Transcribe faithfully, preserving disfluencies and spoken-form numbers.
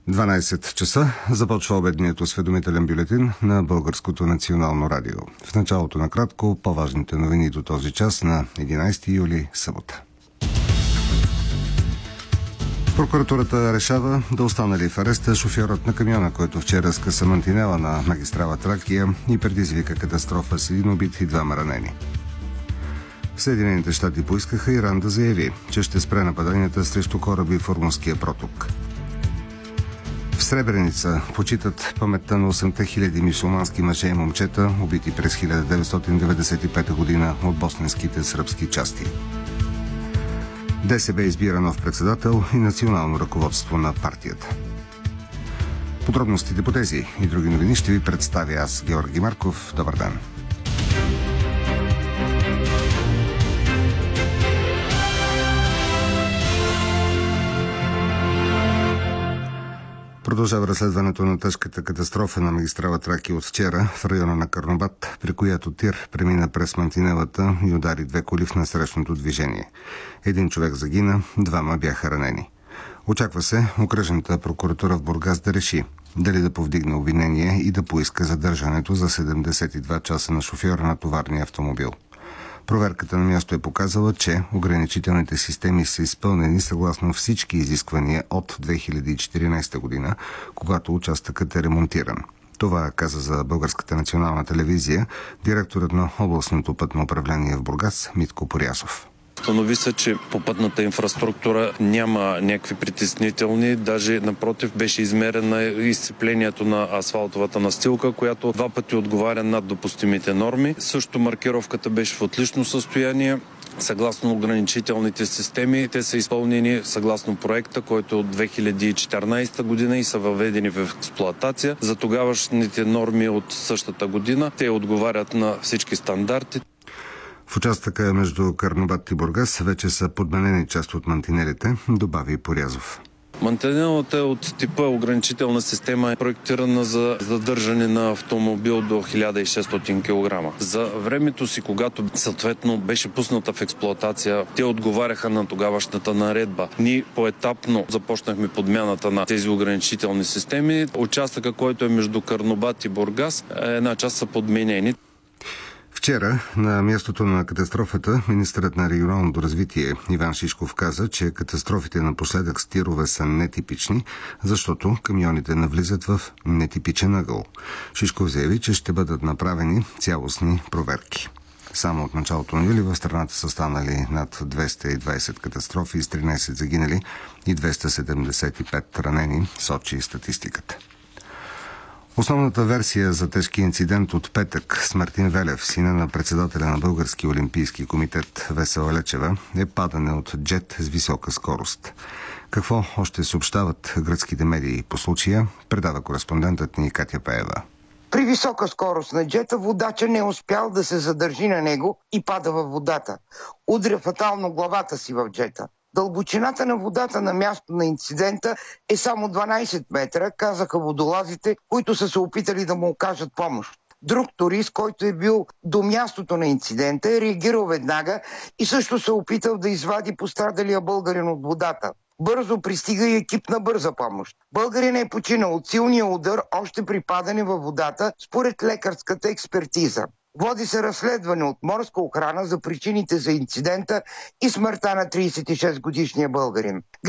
дванайсет часа започва обедният осведомителен бюлетин на Българското национално радио. В началото на кратко по-важните новини до този час на единайсети юли, събота. Прокуратурата решава да остане ли в ареста шофьорът на камиона, който вчера скъса мантинела на магистрала Тракия и предизвика катастрофа с един убит и двама ранени. Съединените щати поискаха Иран да заяви, че ще спре нападанията срещу кораби в Ормузския проток. В Сребреница почитат паметта на осемте хиляди мюсюлмански мъже и момчета, убити през хиляда деветстотин деветдесет и пета година от босненските сръбски части. ДСБ избира нов председател и национално ръководство на партията. Подробностите по тези и други новини ще ви представя аз, Георги Марков. Добър ден! Продължава разследването на тежката катастрофа на магистрала Тракия от вчера в района на Карнобат, при която тир премина през мантинелата и удари две коли в насрещното движение. Един човек загина, двама бяха ранени. Очаква се окръжната прокуратура в Бургас да реши дали да повдигне обвинение и да поиска задържането за седемдесет и два часа на шофьора на товарния автомобил. Проверката на място е показала, че ограничителните системи са изпълнени съгласно всички изисквания от две хиляди и четиринайсета година, когато участъкът е ремонтиран. Това каза за Българската национална телевизия директорът на областното пътно управление в Бургас Митко Порязов. Установи се, че по пътната инфраструктура няма някакви притеснителни, даже напротив беше измерена изцеплението на асфалтовата настилка, която два пъти отговаря над допустимите норми. Също маркировката беше в отлично състояние. Съгласно ограничителните системи, те са изпълнени съгласно проекта, който е от две хиляди и четиринайсета година и са въведени в експлоатация. За тогавашните норми от същата година те отговарят на всички стандарти. В участъка между Карнобат и Бургас вече са подменени част от мантинелите, добави Порязов. Мантинелата е от типа ограничителна система, проектирана за задържане на автомобил до хиляда и шестстотин килограма. За времето си, когато съответно беше пусната в експлоатация, те отговаряха на тогавашната наредба. Ние поетапно започнахме подмяната на тези ограничителни системи. Участъка, който е между Карнобат и Бургас, една част са подменени. Вчера на мястото на катастрофата министърът на регионалното развитие Иван Шишков каза, че катастрофите напоследък с тирове са нетипични, защото камионите навлизат в нетипичен ъгъл. Шишков заяви, че ще бъдат направени цялостни проверки. Само от началото на юли в страната са станали над двеста и двайсет катастрофи с тринайсет загинали и двеста седемдесет и пет ранени, сочи статистиката. Основната версия за тежки инцидент от петък с Мартин Велев, сина на председателя на Български олимпийски комитет Весела Лечева, е падане от джет с висока скорост. Какво още съобщават гръцките медии по случая, предава кореспондентът ни Катя Пеева. При висока скорост на джета водача не е успял да се задържи на него и пада във водата. Удря фатално главата си в джета. Дълбочината на водата на място на инцидента е само дванайсет метра, казаха водолазите, които са се опитали да му окажат помощ. Друг турист, който е бил до мястото на инцидента, е реагирал веднага и също се опитал да извади пострадалия българин от водата. Бързо пристига и екип на бърза помощ. Българин е починал от силния удар още при падане във водата, според лекарската експертиза. Води се разследване от морска охрана за причините за инцидента и смъртта на трийсет и шест годишния българин.